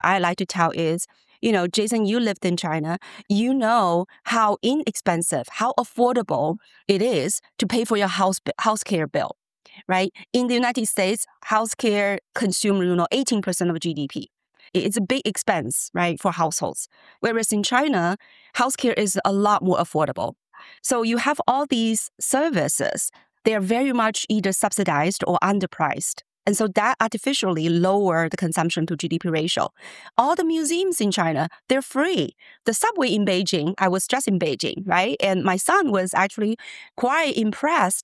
I like to tell is, Jason, you lived in China. You know how inexpensive, how affordable it is to pay for your healthcare bill, right? In the United States, healthcare consumes, 18% of GDP. It's a big expense, right, for households. Whereas in China, healthcare is a lot more affordable. So you have all these services. They are very much either subsidized or underpriced. And so that artificially lower the consumption to GDP ratio. All the museums in China, they're free. The subway in Beijing, I was just in Beijing, right? And my son was actually quite impressed.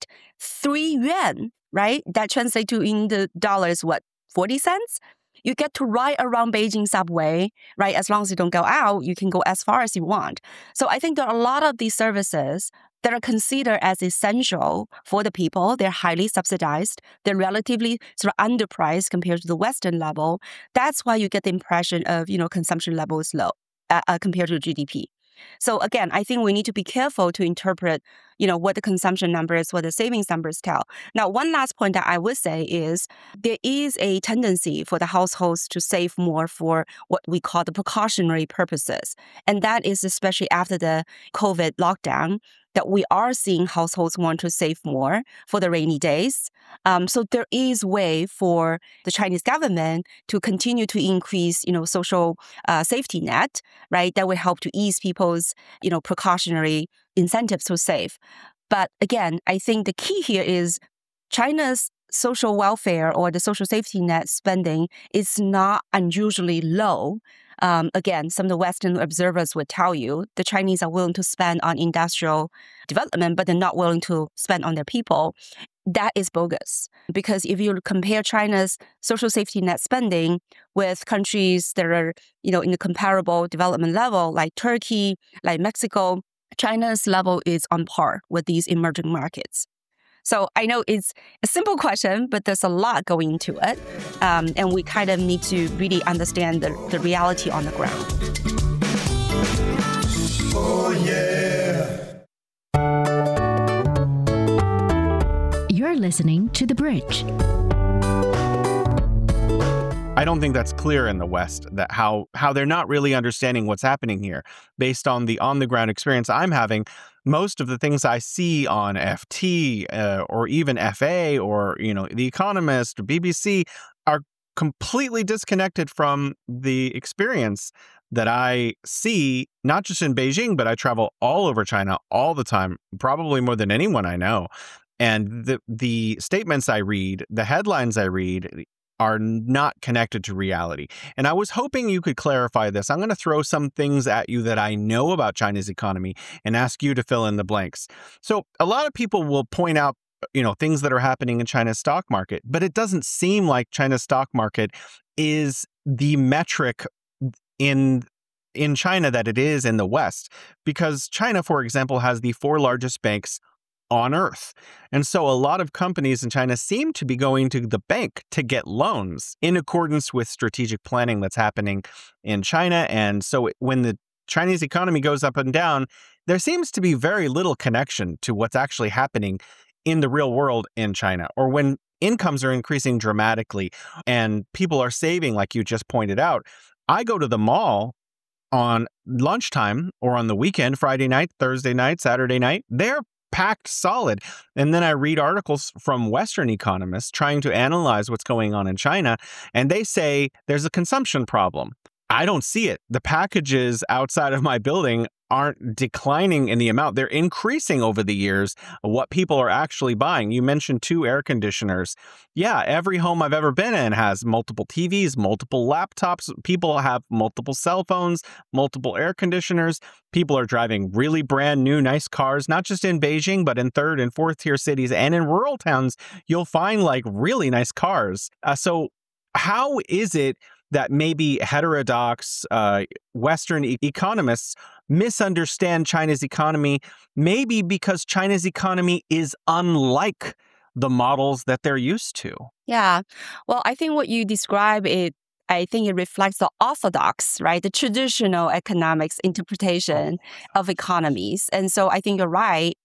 3 yuan, right? That translates to in the dollars, 40 cents? You get to ride around Beijing subway, right? As long as you don't go out, you can go as far as you want. So I think there are a lot of these services that are considered as essential for the people. They're highly subsidized. They're relatively sort of underpriced compared to the Western level. That's why you get the impression of, consumption level is low compared to GDP. So again, I think we need to be careful to interpret, what the consumption numbers, what the savings numbers tell. Now, one last point that I would say is there is a tendency for the households to save more for what we call the precautionary purposes. And that is especially after the COVID lockdown, that we are seeing households want to save more for the rainy days. So there is way for the Chinese government to continue to increase, social safety net, right? That will help to ease people's, precautionary incentives to save. But again, I think the key here is China's social welfare or the social safety net spending is not unusually low. Again, some of the Western observers would tell you the Chinese are willing to spend on industrial development, but they're not willing to spend on their people. That is bogus. Because if you compare China's social safety net spending with countries that are, in the comparable development level, like Turkey, like Mexico, China's level is on par with these emerging markets. So I know it's a simple question, but there's a lot going into it. And we kind of need to really understand the reality on the ground. Oh, yeah. You're listening to The Bridge. I don't think that's clear in the West, that how they're not really understanding what's happening here. Based on the on-the-ground experience I'm having, most of the things I see on FT or even FA or, The Economist, BBC are completely disconnected from the experience that I see, not just in Beijing, but I travel all over China all the time, probably more than anyone I know. And the statements I read, the headlines I read, are not connected to reality. And I was hoping you could clarify this. I'm going to throw some things at you that I know about China's economy and ask you to fill in the blanks. So a lot of people will point out, things that are happening in China's stock market, but it doesn't seem like China's stock market is the metric in China that it is in the West, because China, for example, has the 4 largest banks on earth. And so a lot of companies in China seem to be going to the bank to get loans in accordance with strategic planning that's happening in China. And so when the Chinese economy goes up and down, there seems to be very little connection to what's actually happening in the real world in China, or when incomes are increasing dramatically and people are saving, like you just pointed out. I go to the mall on lunchtime or on the weekend, Friday night, Thursday night, Saturday night. They're packed solid. And then I read articles from Western economists trying to analyze what's going on in China, and they say there's a consumption problem. I don't see it. The packages outside of my building aren't declining in the amount. They're increasing over the years, what people are actually buying. You mentioned 2 air conditioners. Yeah, every home I've ever been in has multiple TVs, multiple laptops. People have multiple cell phones, multiple air conditioners. People are driving really brand new, nice cars, not just in Beijing, but in 3rd and 4th tier cities and in rural towns. You'll find like really nice cars. So how is it that maybe heterodox Western economists misunderstand China's economy, maybe because China's economy is unlike the models that they're used to? Yeah. Well, I think what you describe, I think it reflects the orthodox, right? The traditional economics interpretation of economies. And so I think you're right.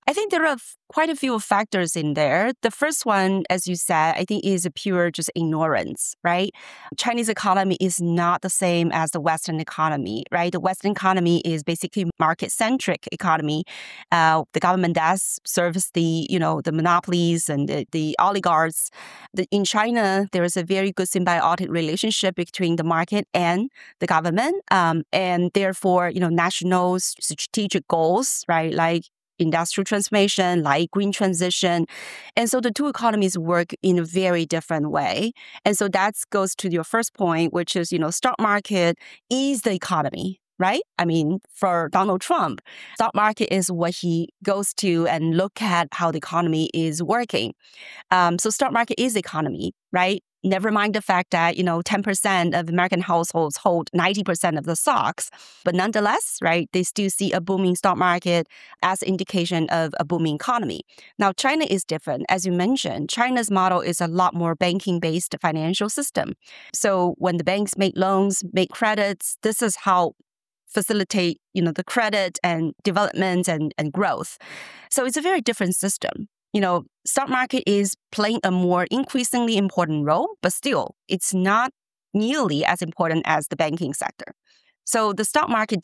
I think there are quite a few factors in there. The first one, as you said, I think is a pure just ignorance, right? Chinese economy is not the same as the Western economy, right? The Western economy is basically market-centric economy. The government does service the monopolies and the oligarchs. In China, there is a very good symbiotic relationship between the market and the government, and therefore, national strategic goals, right, like industrial transformation, like green transition. And so the two economies work in a very different way. And so that goes to your first point, which is, stock market is the economy, right? I mean, for Donald Trump, stock market is what he goes to and look at how the economy is working. So stock market is the economy, right? Never mind the fact that, 10% of American households hold 90% of the stocks. But nonetheless, right, they still see a booming stock market as an indication of a booming economy. Now, China is different. As you mentioned, China's model is a lot more banking-based financial system. So when the banks make loans, make credits, this is how facilitate, the credit and development and growth. So it's a very different system. Stock market is playing a more increasingly important role, but still, it's not nearly as important as the banking sector. So the stock market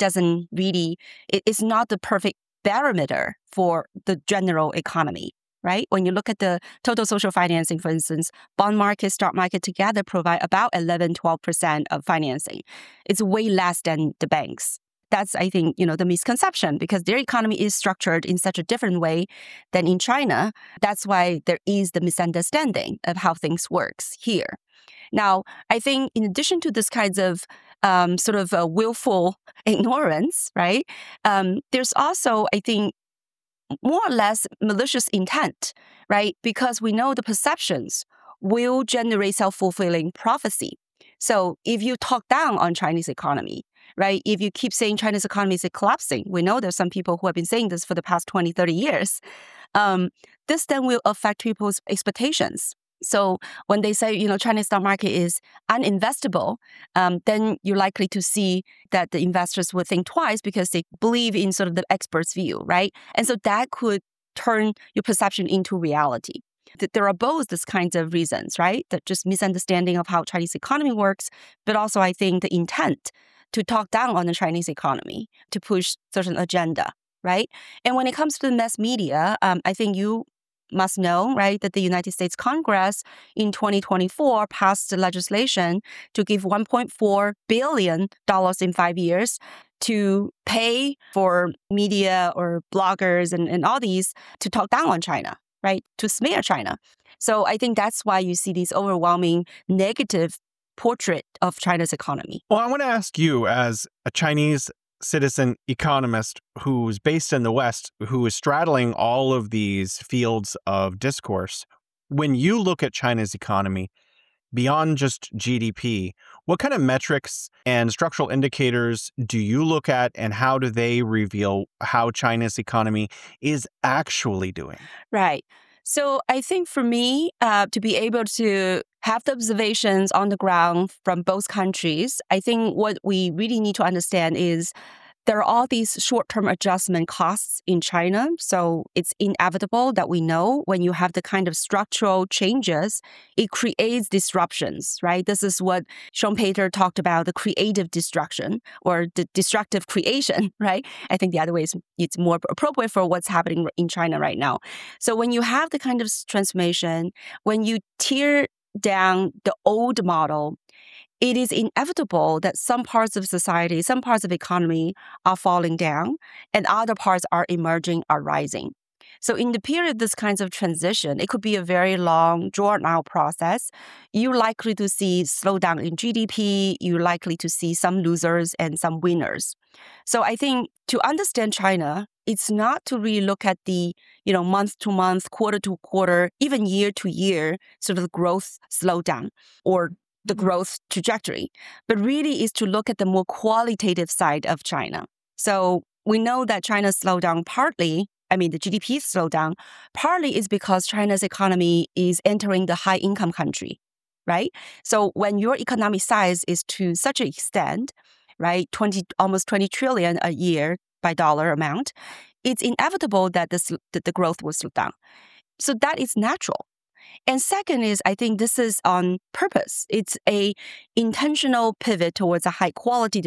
it's not the perfect barometer for the general economy, right? When you look at the total social financing, for instance, bond market, stock market together provide about 11-12% of financing. It's way less than the banks. That's, I think, the misconception because their economy is structured in such a different way than in China. That's why there is the misunderstanding of how things works here. Now, I think in addition to this kinds of sort of willful ignorance, right, there's also, I think, more or less malicious intent, right? Because we know the perceptions will generate self-fulfilling prophecy. So if you talk down on Chinese economy, right, if you keep saying China's economy is collapsing, we know there's some people who have been saying this for the past 20, 30 years, this then will affect people's expectations. So when they say, Chinese stock market is uninvestable, then you're likely to see that the investors would think twice because they believe in sort of the expert's view, right? And so that could turn your perception into reality. There are both these kinds of reasons, right? That just misunderstanding of how Chinese economy works, but also I think the intent to talk down on the Chinese economy, to push certain agenda, right? And when it comes to the mass media, I think you must know, right, that the United States Congress in 2024 passed legislation to give $1.4 billion in 5 years to pay for media or bloggers and all these to talk down on China, right, to smear China. So I think that's why you see these overwhelming negative portrait of China's economy. Well, I want to ask you, as a Chinese citizen economist who's based in the West, who is straddling all of these fields of discourse, when you look at China's economy, beyond just GDP, what kind of metrics and structural indicators do you look at, and how do they reveal how China's economy is actually doing? Right. So I think for me, to be able to have the observations on the ground from both countries, I think what we really need to understand is there are all these short-term adjustment costs in China. So it's inevitable that we know when you have the kind of structural changes, it creates disruptions, right? This is what Schumpeter talked about, the creative destruction or the destructive creation, right? I think the other way is it's more appropriate for what's happening in China right now. So when you have the kind of transformation, when you tear down the old model, it is inevitable that some parts of society, some parts of economy are falling down and other parts are emerging, are rising. So in the period of this kinds of transition, it could be a very long, drawn-out process. You're likely to see slowdown in GDP. You're likely to see some losers and some winners. So I think to understand China, it's not to really look at the, month-to-month, quarter-to-quarter, even year-to-year sort of growth slowdown or the growth trajectory, but really is to look at the more qualitative side of China. So we know that China's slowdown the GDP slowdown, partly is because China's economy is entering the high-income country, right? So when your economic size is to such an extent, right, almost 20 trillion a year by dollar amount, it's inevitable that the growth will slow down. So that is natural. And second is, I think this is on purpose. It's a intentional pivot towards a high quality